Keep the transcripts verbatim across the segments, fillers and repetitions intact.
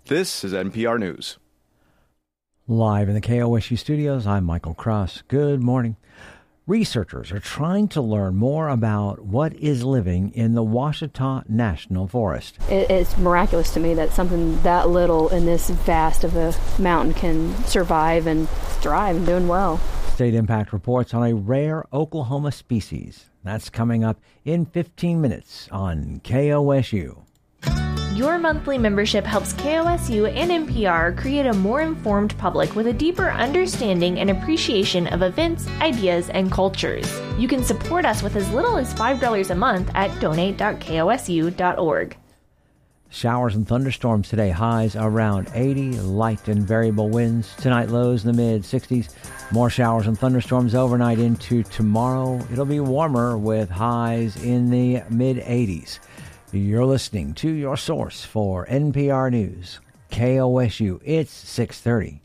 This is N P R News. Live in the K O S U studios, I'm Michael Cross. Good morning. Researchers are trying to learn more about what is living in the Ouachita National Forest. It's miraculous to me that something that little in this vast of a mountain can survive and thrive and doing well. State Impact reports on a rare Oklahoma species. That's coming up in fifteen minutes on K O S U. Your monthly membership helps K O S U and N P R create a more informed public with a deeper understanding and appreciation of events, ideas, and cultures. You can support us with as little as five dollars a month at donate dot K O S U dot org. Showers and thunderstorms today, highs around eighty, light and variable winds. Tonight, lows in the mid sixties. More showers and thunderstorms overnight into tomorrow. It'll be warmer with highs in the mid eighties. You're listening to your source for N P R News, K O S U. It's six thirty.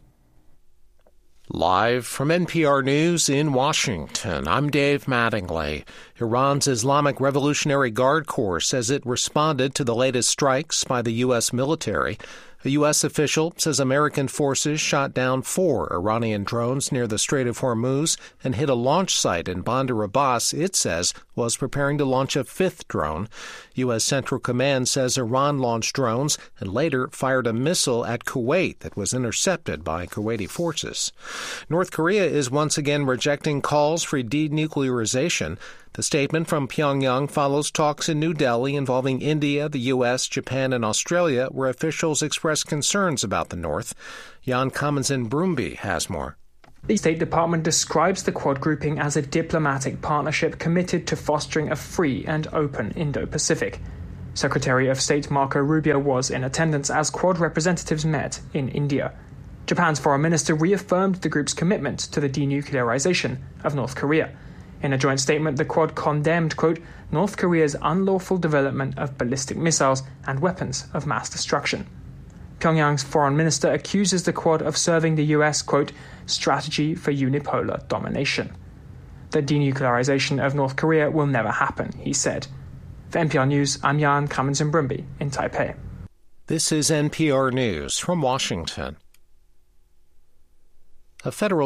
Live from N P R News in Washington, I'm Dave Mattingly. Iran's Islamic Revolutionary Guard Corps says it responded to the latest strikes by the U S military. A U S official says American forces shot down four Iranian drones near the Strait of Hormuz and hit a launch site in Bandar Abbas it says was preparing to launch a fifth drone. U S Central Command says Iran launched drones and later fired a missile at Kuwait that was intercepted by Kuwaiti forces. North Korea is once again rejecting calls for denuclearization. The statement from Pyongyang follows talks in New Delhi involving India, the U S, Japan, and Australia, where officials expressed concerns about the North. Jan Kamenzin-Brumby has more. The State Department describes the Quad grouping as a diplomatic partnership committed to fostering a free and open Indo-Pacific. Secretary of State Marco Rubio was in attendance as Quad representatives met in India. Japan's foreign minister reaffirmed the group's commitment to the denuclearization of North Korea. In a joint statement, the Quad condemned, quote, North Korea's unlawful development of ballistic missiles and weapons of mass destruction. Pyongyang's foreign minister accuses the Quad of serving the U S, quote, strategy for unipolar domination. The denuclearization of North Korea will never happen, he said. For N P R News, I'm Jan Kamenzin-Brumby in Taipei. This is N P R News from Washington. A federal